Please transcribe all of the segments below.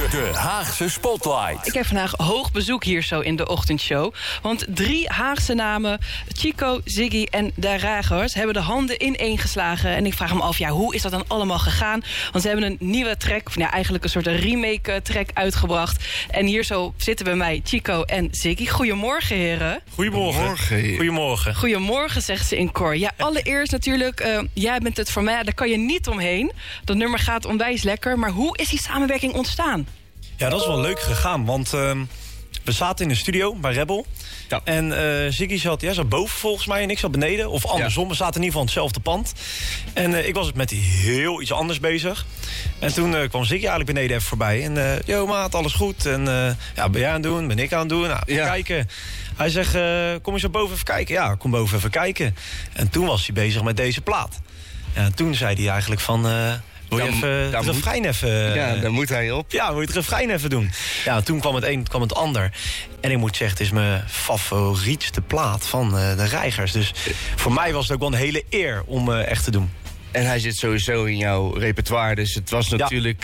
De Haagse Spotlight. Ik heb vandaag hoog bezoek hier zo in de ochtendshow. Want 3 Haagse namen, Chico, Ziggy en De Reigers, hebben de handen ineengeslagen. En ik vraag me af, hoe is dat dan allemaal gegaan? Want ze hebben een nieuwe track, of eigenlijk een soort remake track uitgebracht. En hier zo zitten bij mij Chico en Ziggy. Goedemorgen, heren. Goedemorgen. Goedemorgen. Goedemorgen, zegt ze in koor. Ja, allereerst natuurlijk, jij bent het voor mij, daar kan je niet omheen. Dat nummer gaat onwijs lekker, maar hoe is die samenwerking ontstaan? Ja, dat is wel leuk gegaan, want we zaten in de studio bij Rebel. Ja. En Ziggy zat boven volgens mij en ik zat beneden. Of andersom, we zaten in ieder geval in hetzelfde pand. En ik was met heel iets anders bezig. En toen kwam Ziggy eigenlijk beneden even voorbij. En yo maat, alles goed? En ben jij aan het doen? Ben ik aan het doen? Nou, kijken. Hij zegt, kom je zo boven even kijken? Ja, kom boven even kijken. En toen was hij bezig met deze plaat. En toen zei hij eigenlijk van... wil je even het refrein even... Ja, daar moet hij op. Ja, wil je het refrein even doen? Ja, toen kwam het een, kwam het ander. En ik moet zeggen, het is mijn favorietste plaat van De Reigers. Dus voor mij was het ook wel een hele eer om echt te doen. En hij zit sowieso in jouw repertoire. Dus het was natuurlijk...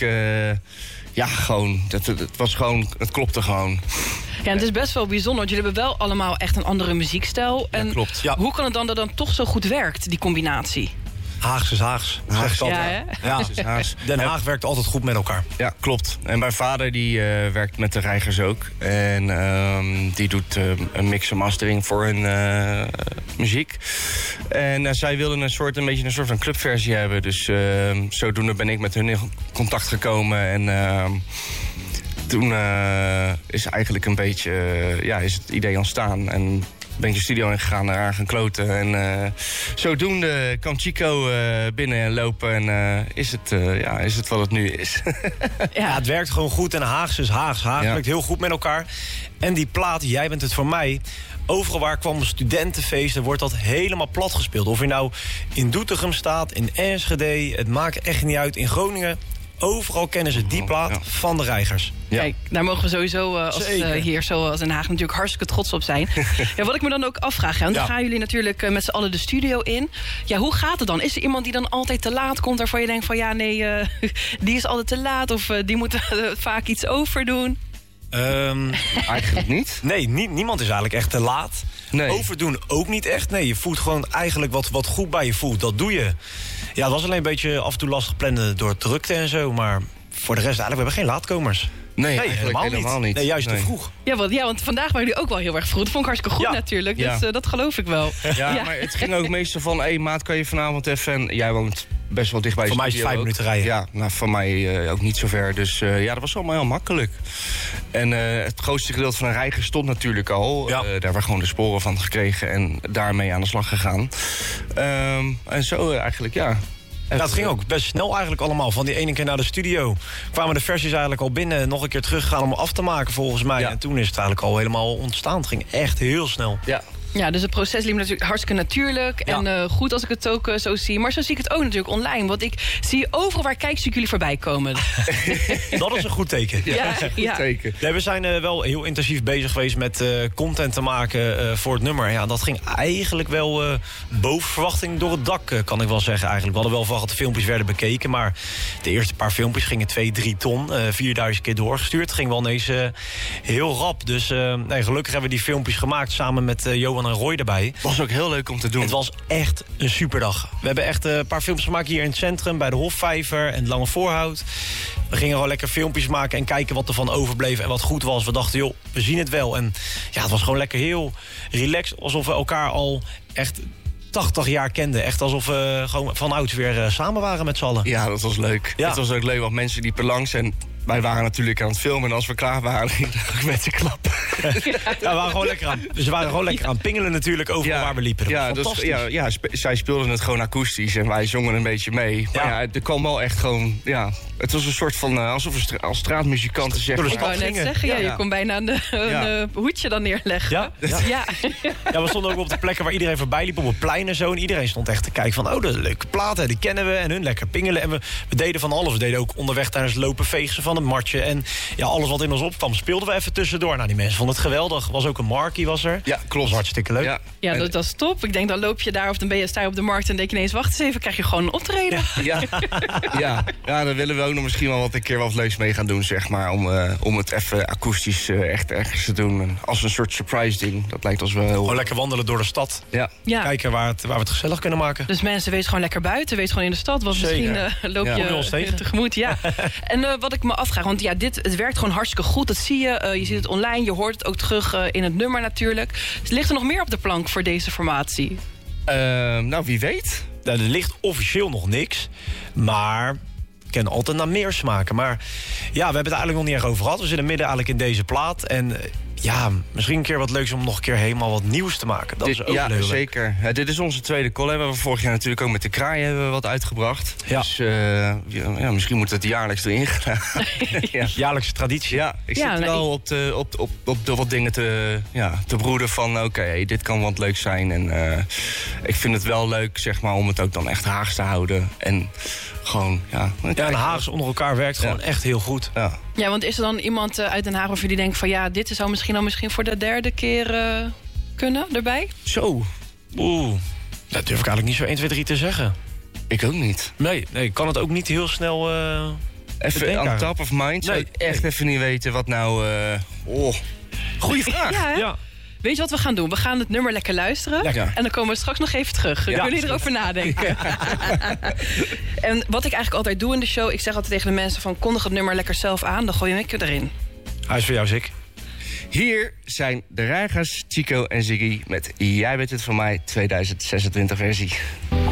het klopte gewoon. Ja, en het is best wel bijzonder, want jullie hebben wel allemaal echt een andere muziekstijl. En klopt. Ja. Hoe kan het dan dat het dan toch zo goed werkt, die combinatie? Haags is Haags, zeg ik altijd. Haags is Haags. Den Haag werkt altijd goed met elkaar. Ja, klopt. En mijn vader die werkt met De Reigers ook. En die doet een mix en mastering voor hun muziek. En zij wilden een soort van clubversie hebben. Dus zodoende ben ik met hun in contact gekomen. En toen is eigenlijk een beetje is het idee ontstaan. En ben ik de studio ingegaan, naar haar gaan kloten. En zodoende kwam Chico binnen en lopen. En is het wat het nu is. Ja, het werkt gewoon goed. En Haags is Haags. Haags werkt heel goed met elkaar. En die plaat, Jij bent het voor mij... Overal waar kwam een studentenfeesten, wordt dat helemaal plat gespeeld. Of je nou in Doetinchem staat, in Enschede, het maakt echt niet uit. In Groningen, overal kennen ze die plaat van De Reigers. Ja. Kijk, daar mogen we sowieso hier zoals in Haag natuurlijk hartstikke trots op zijn. Wat ik me dan ook afvraag, want dan gaan jullie natuurlijk met z'n allen de studio in. Ja, hoe gaat het dan? Is er iemand die dan altijd te laat komt waarvan je denkt van die is altijd te laat of die moet vaak iets overdoen? Eigenlijk niet. Nee, niemand is eigenlijk echt te laat. Nee. Overdoen ook niet echt. Nee, je voelt gewoon eigenlijk wat goed bij je voelt. Dat doe je. Ja, het was alleen een beetje af en toe lastig plannen door drukte en zo. Maar voor de rest eigenlijk, we hebben geen laatkomers. Nee, helemaal niet. Nee, juist te vroeg. Ja, want vandaag waren jullie ook wel heel erg vroeg. Dat vond ik hartstikke goed natuurlijk, dus dat geloof ik wel. Ja, maar het ging ook meestal van... maat, kan je vanavond even... En jij woont best wel dichtbij. Voor mij is het 5 minuten rijden. Ja, nou, voor mij ook niet zo ver. Dus dat was allemaal heel makkelijk. En het grootste gedeelte van De Reigers stond natuurlijk al. Daar hebben we gewoon de sporen van gekregen... en daarmee aan de slag gegaan. En zo eigenlijk, ja... Ja, het ging ook best snel eigenlijk allemaal. Van die ene keer naar de studio kwamen de versies eigenlijk al binnen. Nog een keer teruggegaan om af te maken volgens mij. Ja. En toen is het eigenlijk al helemaal ontstaan. Het ging echt heel snel. Ja, dus het proces liep natuurlijk hartstikke natuurlijk. En goed als ik het ook zo zie. Maar zo zie ik het ook natuurlijk online. Want ik zie overal waar ik kijk, zie ik jullie voorbij komen. Dat is een goed teken. Goed teken. Nee, we zijn wel heel intensief bezig geweest met content te maken voor het nummer. Ja, dat ging eigenlijk wel boven verwachting door het dak, kan ik wel zeggen eigenlijk. We hadden wel verwacht dat de filmpjes werden bekeken. Maar de eerste paar filmpjes gingen 2-3 ton. 4000 keer doorgestuurd. Het ging wel ineens heel rap. Dus gelukkig hebben we die filmpjes gemaakt samen met Johan en Roy erbij. Het was ook heel leuk om te doen. Het was echt een superdag. We hebben echt een paar filmpjes gemaakt hier in het centrum... bij de Hofvijver en het Lange Voorhout. We gingen gewoon lekker filmpjes maken en kijken wat er van overbleef... en wat goed was. We dachten, joh, we zien het wel. En ja, het was gewoon lekker heel relaxed. Alsof we elkaar al echt 80 jaar kenden. Echt alsof we gewoon van ouds weer samen waren met z'n allen. Ja, dat was leuk. Ja. Het was ook leuk, want mensen liepen langs... en wij waren natuurlijk aan het filmen en als we klaar waren, gingen we met z'n klappen. We waren gewoon lekker aan het pingelen natuurlijk overal waar we liepen. Zij speelden het gewoon akoestisch en wij zongen een beetje mee. Maar er kwam wel echt gewoon, het was een soort van, alsof we als straatmuzikanten zeggen. Ik wou net zeggen, je kon bijna een hoedje dan neerleggen. Ja, we stonden ook op de plekken waar iedereen voorbij liep, op het plein en zo. En iedereen stond echt te kijken van, dat is een leuke platen, die kennen we. En hun lekker pingelen. En we deden van alles. We deden ook onderweg tijdens het lopen veegsen van aan het matje. En ja, alles wat in ons opkwam speelden we even tussendoor. Nou, die mensen vonden het geweldig. Was ook een Markie, was er. Ja, klopt. Was hartstikke leuk. Ja, dat is top. Ik denk, dan loop je daar of dan sta je op de markt en denk je ineens, wacht eens even, krijg je gewoon een optreden. Ja, daar willen we ook nog misschien wel een keer wat leuks mee gaan doen, zeg maar. Om het even akoestisch echt ergens te doen. Als een soort surprise ding. Dat lijkt ons wel heel... Lekker wandelen door de stad. Ja. Kijken waar we het gezellig kunnen maken. Dus mensen, wees gewoon lekker buiten, wees gewoon in de stad. Want misschien loop je tegemoet. Ja. En wat ik me afvraag, want ja, het werkt gewoon hartstikke goed. Dat zie je. Je ziet het online, je hoort het ook terug in het nummer natuurlijk. Dus ligt er nog meer op de plank voor deze formatie? Nou, wie weet. Er ligt officieel nog niks. Maar ik ken altijd naar meer smaken. Maar ja, we hebben het eigenlijk nog niet echt over gehad. We zitten midden eigenlijk in deze plaat. En ja, misschien een keer wat leuks om nog een keer helemaal wat nieuws te maken. Dat is ook leuk. Zeker. Dit is onze tweede collab. We hebben vorig jaar natuurlijk ook met de Kraaien hebben we wat uitgebracht. Ja. Dus misschien moet het jaarlijks erin gaan. Jaarlijkse traditie. Ja, ik zit wel op de wat dingen te broeden van oké, dit kan wat leuk zijn. En ik vind het wel leuk, zeg maar, om het ook dan echt Haags te houden. En gewoon, en Haags onder elkaar werkt gewoon echt heel goed. Ja, want is er dan iemand uit Den Haag waarvan die denkt van ja, dit zou misschien voor de derde keer kunnen erbij? Zo. Dat durf ik eigenlijk niet zo 1, 2, 3 te zeggen. Ik ook niet. Nee, ik kan het ook niet heel snel even on top of mind. Zou ik echt even niet weten wat nou... Goeie vraag. Ja. Weet je wat we gaan doen? We gaan het nummer lekker luisteren. Lekker. En dan komen we straks nog even terug. Kunnen jullie erover nadenken? En wat ik eigenlijk altijd doe in de show... ik zeg altijd tegen de mensen van kondig het nummer lekker zelf aan. Dan gooi je hem erin. Hij is voor jou, Zik. Hier zijn de Reigers, Chico en Ziggy met Jij bent het van mij 2026 versie.